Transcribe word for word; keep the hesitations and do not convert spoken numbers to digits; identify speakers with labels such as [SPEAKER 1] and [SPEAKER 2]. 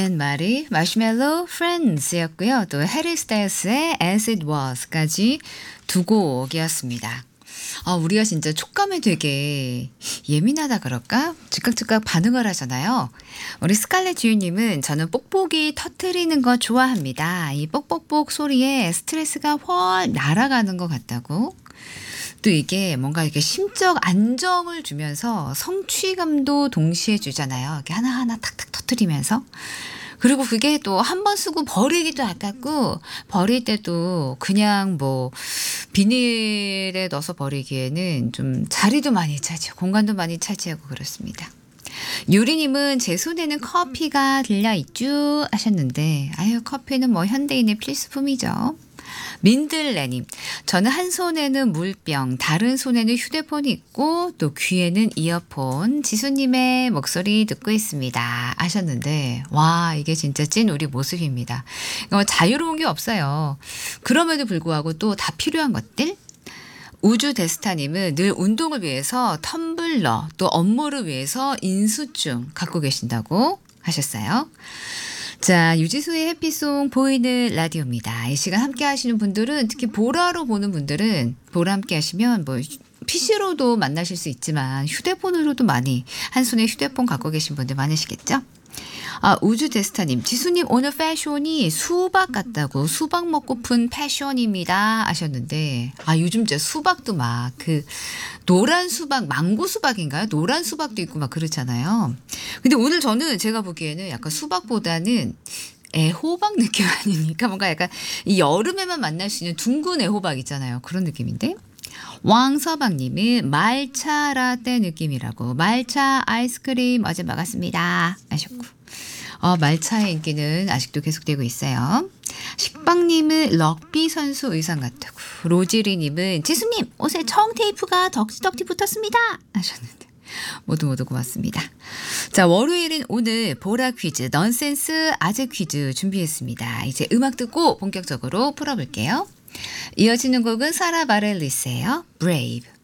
[SPEAKER 1] 앤 마리, 마시멜로, 프렌즈였고요. 또 해리 스타일스의 As It Was까지 두 곡이었습니다. 아, 우리가 진짜 촉감에 되게 예민하다 그럴까? 즉각즉각 반응을 하잖아요. 우리 스칼렛 주인님은 저는 뽁뽁이 터트리는 거 좋아합니다. 이 뽁뽁뽁 소리에 스트레스가 훨 날아가는 것 같다고. 또 이게 뭔가 이렇게 심적 안정을 주면서 성취감도 동시에 주잖아요. 이렇게 하나하나 탁탁 터트리면서. 그리고 그게 또 한 번 쓰고 버리기도 아깝고 버릴 때도 그냥 뭐 비닐에 넣어서 버리기에는 좀 자리도 많이 차지하고 공간도 많이 차지하고 그렇습니다. 유리님은 제 손에는 커피가 들려있죠 하셨는데 아유 커피는 뭐 현대인의 필수품이죠. 민들레님, 저는 한 손에는 물병, 다른 손에는 휴대폰이 있고 또 귀에는 이어폰, 지수님의 목소리 듣고 있습니다 하셨는데 와 이게 진짜 찐 우리 모습입니다. 어, 자유로운 게 없어요. 그럼에도 불구하고 또 다 필요한 것들? 우주 데스타님은 늘 운동을 위해서 텀블러 또 업무를 위해서 인수증 갖고 계신다고 하셨어요. 자, 유지수의 해피송 보이는 라디오입니다. 이 시간 함께 하시는 분들은 특히 보라로 보는 분들은 보라 함께 하시면 뭐 피씨로도 만나실 수 있지만 휴대폰으로도 많이 한 손에 휴대폰 갖고 계신 분들 많으시겠죠? 아, 우주 데스타님, 지수님 오늘 패션이 수박 같다고 수박 먹고픈 패션입니다 하셨는데 아 요즘 진짜 수박도 막 그 노란 수박, 망고 수박인가요? 노란 수박도 있고 막 그렇잖아요. 근데 오늘 저는 제가 보기에는 약간 수박보다는 애호박 느낌 아닙니까? 뭔가 약간 이 여름에만 만날 수 있는 둥근 애호박 있잖아요. 그런 느낌인데. 왕서방님이 말차 라떼 느낌이라고 말차 아이스크림 어제 먹었습니다 하셨고 어, 말차의 인기는 아직도 계속되고 있어요. 식빵님은 럭비 선수 의상 같다고 로지리님은 지수님 옷에 청 테이프가 덕지덕지 붙었습니다 하셨는데 모두 모두 고맙습니다. 자 월요일은 오늘 보라 퀴즈 넌센스 아재 퀴즈 준비했습니다. 이제 음악 듣고 본격적으로 풀어볼게요. 이어지는 곡은 사라 바렐리스예요. Brave.